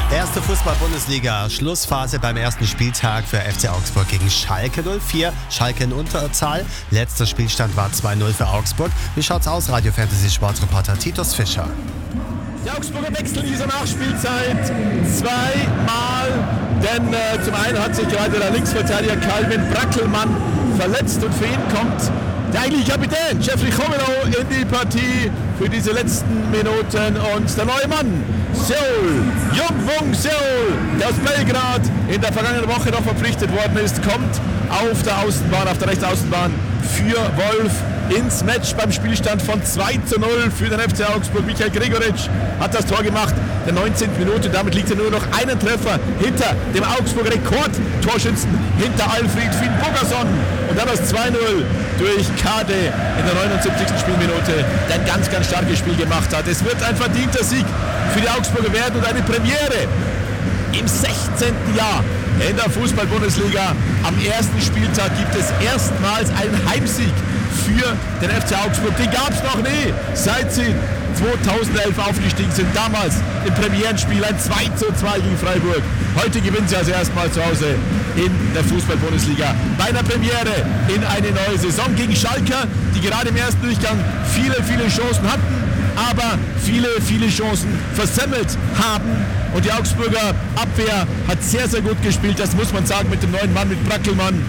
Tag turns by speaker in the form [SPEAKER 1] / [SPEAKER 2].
[SPEAKER 1] Erste Fußball-Bundesliga, Schlussphase beim ersten Spieltag für FC Augsburg gegen Schalke 04. Schalke in Unterzahl. Letzter Spielstand war 2-0 für Augsburg. Wie schaut's aus, Radio Fantasy Sportreporter Titus Fischer?
[SPEAKER 2] Die Augsburger wechseln in dieser Nachspielzeit zweimal, denn zum einen hat sich gerade der Linksverteidiger Calvin Brackelmann verletzt und für ihn kommt der eigentliche Kapitän Jeffrey Chomino in die Partie für diese letzten Minuten und der neue Mann Seoul, Jungwung Seoul, der aus Belgrad in der vergangenen Woche noch verpflichtet worden ist, kommt auf der Außenbahn, auf der Rechtsaußenbahn für Wolf ins Match beim Spielstand von 2-0 für den FC Augsburg. Michael Gregoritsch hat das Tor gemacht, der 19. Minute. Damit liegt er nur noch einen Treffer hinter dem Augsburger Rekordtorschützen, hinter Alfred Finn Bogerson. Und dann das 2-0 durch Kade in der 79. Spielminute, der ein ganz, ganz starkes Spiel gemacht hat. Es wird ein verdienter Sieg für die Augsburger werden und eine Premiere im 16. Jahr in der Fußball-Bundesliga. Am ersten Spieltag gibt es erstmals einen Heimsieg für den FC Augsburg. Den gab es noch nie, seit sie 2011 aufgestiegen sind. Damals im Premierenspiel ein 2-2 gegen Freiburg. Heute gewinnen sie also erstmal zu Hause in der Fußball-Bundesliga. Bei einer Premiere in eine neue Saison gegen Schalker, die gerade im ersten Durchgang viele, viele Chancen hatten, aber viele, viele Chancen versemmelt haben. Und die Augsburger Abwehr hat sehr, sehr gut gespielt, das muss man sagen, mit dem neuen Mann, mit Brackelmann.